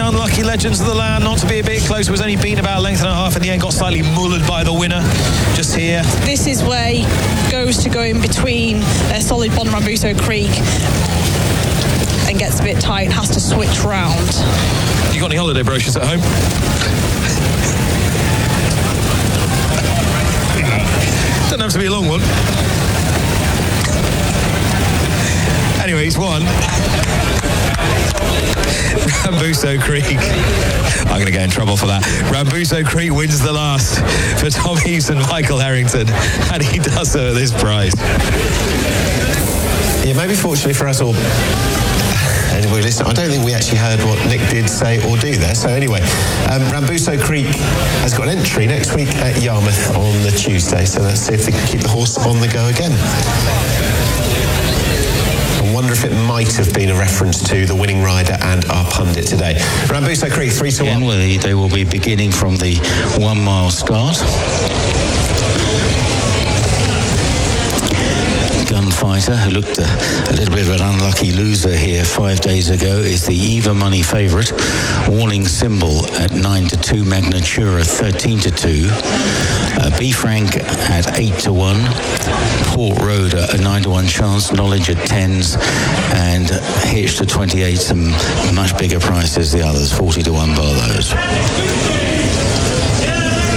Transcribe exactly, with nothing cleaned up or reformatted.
unlucky Legends of the Land not to be a bit closer. Was only beaten about a length and a half in the end. Got slightly mullered by the winner just here. This is where he goes to go in between uh, Solid Bond and Rambuso Creek and gets a bit tight and has to switch round. You got any holiday brochures at home? Doesn't have to be a long one. Anyway, he's won. Rambuso Creek. I'm going to get in trouble for that. Rambuso Creek wins the last for Tom Heath and Michael Harrington, and he does so at this price. Yeah, maybe fortunately for us all, anyway, listen, I don't think we actually heard what Nick did say or do there. So anyway, um, Rambuso Creek has got an entry next week at Yarmouth on the Tuesday. So let's see if they can keep the horse on the go again. I wonder if it might have been a reference to the winning rider and our pundit today. Rambuso Creek, three to one. Well, they will be beginning from the one mile start. Gunfighter, who looked a, a little bit of an unlucky loser here five days ago, is the Eva Money favourite. Warning Symbol at nine to two, Magnatura thirteen to two, uh, B Frank at eight to one, Port Road at a nine to one chance, Knowledge at tens, and Hitch to twenty-eight, some much bigger prices the others, forty to one bar those.